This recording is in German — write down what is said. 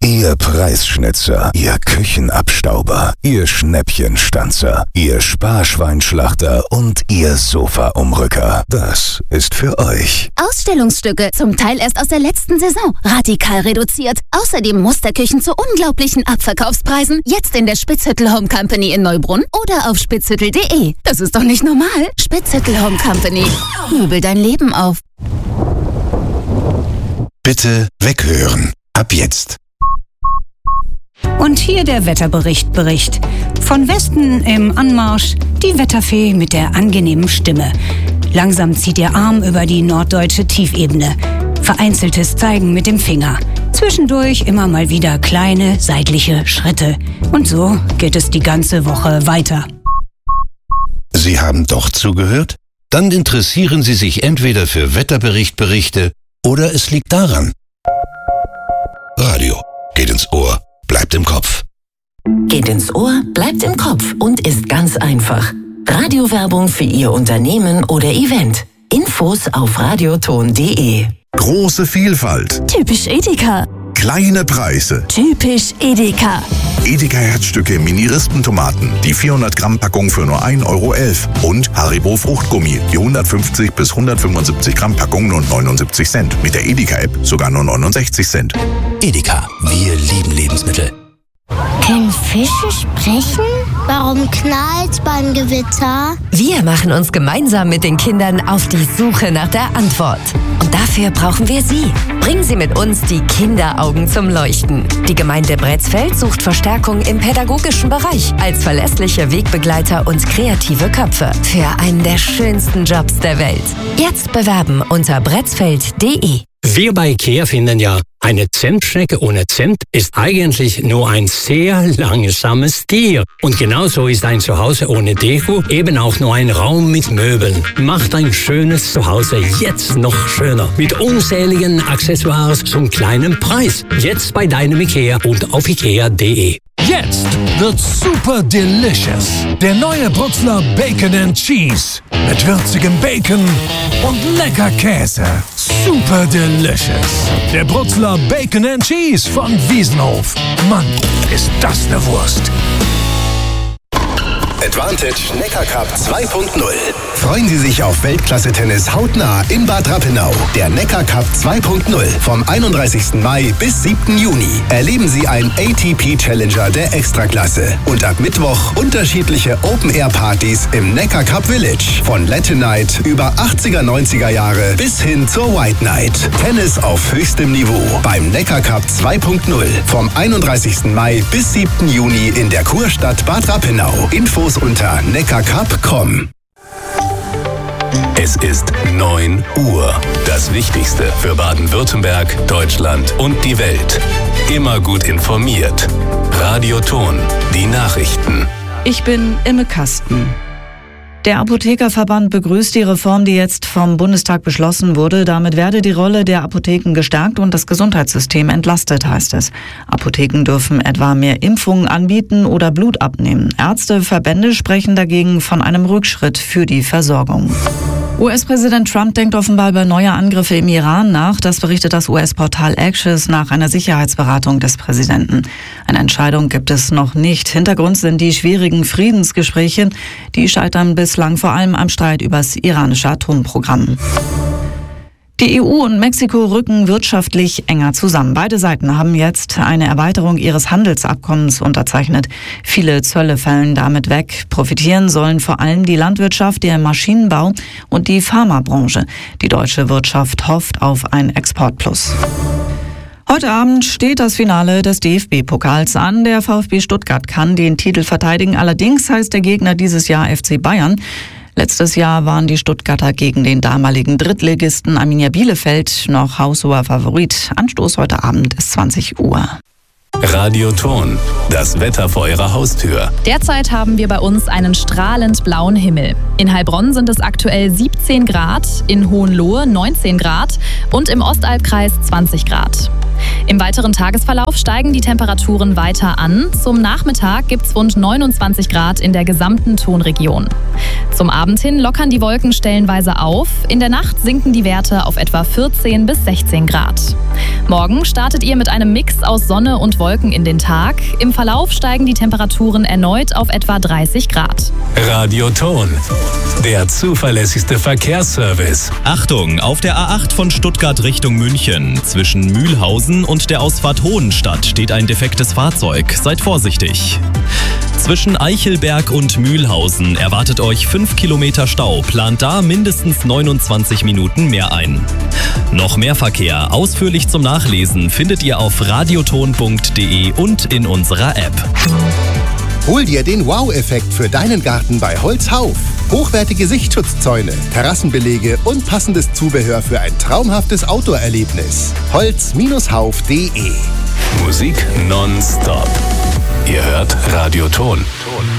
Ihr Preisschnitzer, Ihr Küchenabstauber, Ihr Schnäppchenstanzer, Ihr Sparschweinschlachter und Ihr Sofaumrücker. Das ist für euch. Ausstellungsstücke, zum Teil erst aus der letzten Saison. Radikal reduziert. Außerdem Musterküchen zu unglaublichen Abverkaufspreisen. Jetzt in der Spitzhüttel Home Company in Neubrunn oder auf spitzhüttel.de. Das ist doch nicht normal. Spitzhüttel Home Company. Möbel dein Leben auf. Bitte weghören. Ab jetzt. Und hier der Wetterbericht. Von Westen im Anmarsch die Wetterfee mit der angenehmen Stimme. Langsam zieht ihr Arm über die norddeutsche Tiefebene. Vereinzeltes Zeigen mit dem Finger. Zwischendurch immer mal wieder kleine seitliche Schritte. Und so geht es die ganze Woche weiter. Sie haben doch zugehört? Dann interessieren Sie sich entweder für Wetterberichte oder es liegt daran. Radio geht ins Ohr, bleibt im Kopf. Geht ins Ohr, bleibt im Kopf und ist ganz einfach. Radiowerbung für Ihr Unternehmen oder Event. Infos auf radioton.de. Große Vielfalt. Typisch Edeka. Kleine Preise. Typisch Edeka. Edeka Herzstücke Mini-Rispentomaten. Die 400 Gramm Packung für nur 1,11 € Und Haribo Fruchtgummi. Die 150 bis 175 Gramm Packung nur 79 Cent. Mit der Edeka-App sogar nur 69 Cent. Edeka, wir lieben Lebensmittel. Können Fische sprechen? Warum knallt's beim Gewitter? Wir machen uns gemeinsam mit den Kindern auf die Suche nach der Antwort. Und dafür brauchen wir Sie. Bringen Sie mit uns die Kinderaugen zum Leuchten. Die Gemeinde Bretzfeld sucht Verstärkung im pädagogischen Bereich als verlässliche Wegbegleiter und kreative Köpfe für einen der schönsten Jobs der Welt. Jetzt bewerben unter bretzfeld.de. Wir bei IKEA finden ja, eine Zentschnecke ohne Zent ist eigentlich nur ein sehr langsames Tier. Und genauso ist ein Zuhause ohne Deko eben auch nur ein Raum mit Möbeln. Macht ein schönes Zuhause jetzt noch schöner. Mit unzähligen Accessoires zum kleinen Preis. Jetzt bei deinem IKEA und auf ikea.de. Jetzt wird super delicious. Der neue Brutzler Bacon and Cheese. Mit würzigem Bacon und lecker Käse. Super delicious. Der Brutzler Bacon and Cheese von Wiesenhof. Mann, ist das eine Wurst. Advantage Neckar Cup 2.0. Freuen Sie sich auf Weltklasse-Tennis hautnah in Bad Rappenau. Der Neckar Cup 2.0 vom 31. Mai bis 7. Juni. Erleben Sie einen ATP-Challenger der Extraklasse. Und ab Mittwoch unterschiedliche Open-Air-Partys im Neckar Cup Village. Von Latin Night über 80er, 90er Jahre bis hin zur White Night. Tennis auf höchstem Niveau beim Neckar Cup 2.0 vom 31. Mai bis 7. Juni in der Kurstadt Bad Rappenau. Infos unter neckarcup.com. Es ist 9 Uhr. Das Wichtigste für Baden-Württemberg, Deutschland und die Welt. Immer gut informiert. Radioton, die Nachrichten. Ich bin Imme Kasten. Der Apothekerverband begrüßt die Reform, die jetzt vom Bundestag beschlossen wurde. Damit werde die Rolle der Apotheken gestärkt und das Gesundheitssystem entlastet, heißt es. Apotheken dürfen etwa mehr Impfungen anbieten oder Blut abnehmen. Ärzteverbände sprechen dagegen von einem Rückschritt für die Versorgung. US-Präsident Trump denkt offenbar über neue Angriffe im Iran nach. Das berichtet das US-Portal Axios nach einer Sicherheitsberatung des Präsidenten. Eine Entscheidung gibt es noch nicht. Hintergrund sind die schwierigen Friedensgespräche. Die scheitern bislang vor allem am Streit über das iranische Atomprogramm. Die EU und Mexiko rücken wirtschaftlich enger zusammen. Beide Seiten haben jetzt eine Erweiterung ihres Handelsabkommens unterzeichnet. Viele Zölle fallen damit weg. Profitieren sollen vor allem die Landwirtschaft, der Maschinenbau und die Pharmabranche. Die deutsche Wirtschaft hofft auf ein Exportplus. Heute Abend steht das Finale des DFB-Pokals an. Der VfB Stuttgart kann den Titel verteidigen. Allerdings heißt der Gegner dieses Jahr FC Bayern. Letztes Jahr waren die Stuttgarter gegen den damaligen Drittligisten Arminia Bielefeld noch haushoher Favorit. Anstoß heute Abend ist 20 Uhr. Radioton, das Wetter vor Ihrer Haustür. Derzeit haben wir bei uns einen strahlend blauen Himmel. In Heilbronn sind es aktuell 17 Grad, in Hohenlohe 19 Grad und im Ostalbkreis 20 Grad. Im weiteren Tagesverlauf steigen die Temperaturen weiter an. Zum Nachmittag gibt es rund 29 Grad in der gesamten Tonregion. Zum Abend hin lockern die Wolken stellenweise auf. In der Nacht sinken die Werte auf etwa 14 bis 16 Grad. Morgen startet ihr mit einem Mix aus Sonne und Wolken in den Tag. Im Verlauf steigen die Temperaturen erneut auf etwa 30 Grad. Radioton, der zuverlässigste Verkehrsservice. Achtung, auf der A8 von Stuttgart Richtung München. Zwischen Mühlhausen und der Ausfahrt Hohenstadt steht ein defektes Fahrzeug. Seid vorsichtig. Zwischen Eichelberg und Mühlhausen erwartet euch 5 Kilometer Stau. Plant da mindestens 29 Minuten mehr ein. Noch mehr Verkehr, ausführlich zum Nachlesen, findet ihr auf radioton.de und in unserer App. Hol dir den Wow-Effekt für deinen Garten bei Holzhauf. Hochwertige Sichtschutzzäune, Terrassenbelege und passendes Zubehör für ein traumhaftes Outdoor-Erlebnis. Holz-hauf.de. Musik nonstop. Ihr hört Radioton.